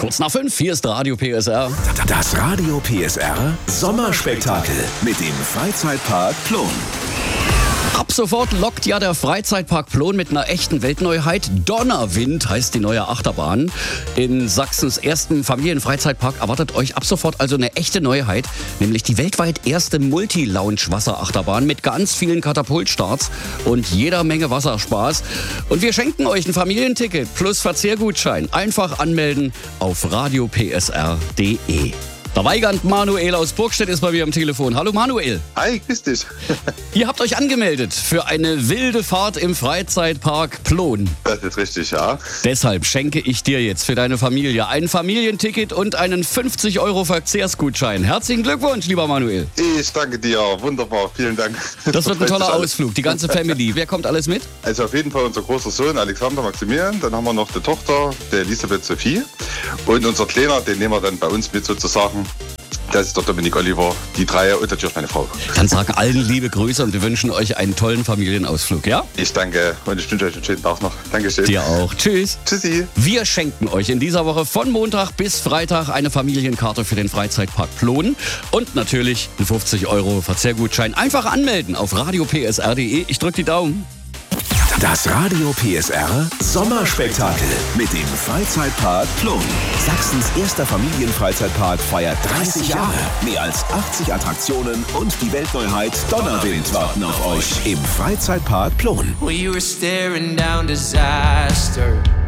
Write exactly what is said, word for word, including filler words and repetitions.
Kurz nach fünf, hier ist Radio P S R. Das Radio P S R Sommerspektakel mit dem Freizeitpark Plon. Ab sofort lockt ja der Freizeitpark Plon mit einer echten Weltneuheit. Donnerwind heißt die neue Achterbahn. In Sachsens ersten Familienfreizeitpark erwartet euch ab sofort also eine echte Neuheit, nämlich die weltweit erste Multi-Lounge-Wasserachterbahn mit ganz vielen Katapultstarts und jeder Menge Wasserspaß. Und wir schenken euch ein Familienticket plus Verzehrgutschein. Einfach anmelden auf radio p s r punkt d e. Der Weigand Manuel aus Burgstedt ist bei mir am Telefon. Hallo Manuel. Hi, grüß dich. Ihr habt euch angemeldet für eine wilde Fahrt im Freizeitpark Plon. Das ist richtig, ja. Deshalb schenke ich dir jetzt für deine Familie ein Familienticket und einen fünfzig Euro Verkehrsgutschein. Herzlichen Glückwunsch, lieber Manuel. Ich danke dir. Wunderbar. Vielen Dank. Das wird ein toller Ausflug. Die ganze Family. Wer kommt alles mit? Also auf jeden Fall unser großer Sohn Alexander Maximilian. Dann haben wir noch die Tochter, der Elisabeth Sophie. Und unser Kleiner, den nehmen wir dann bei uns mit sozusagen. Das ist der Dominik Oliver, die drei und natürlich meine Frau. Dann sagen allen liebe Grüße und wir wünschen euch einen tollen Familienausflug, ja? Ich danke und ich wünsche euch einen schönen Tag noch. Dankeschön. Dir auch. Tschüss. Tschüssi. Wir schenken euch in dieser Woche von Montag bis Freitag eine Familienkarte für den Freizeitpark Plon und natürlich einen fünfzig Euro Verzehrgutschein. Einfach anmelden auf radio p s r punkt d e. Ich drücke die Daumen. Das Radio P S R Sommerspektakel mit dem Freizeitpark Plon. Sachsens erster Familienfreizeitpark feiert dreißig Jahre. Mehr als achtzig Attraktionen und die Weltneuheit Donnerwind warten auf euch im Freizeitpark Plon. We were staring down disaster.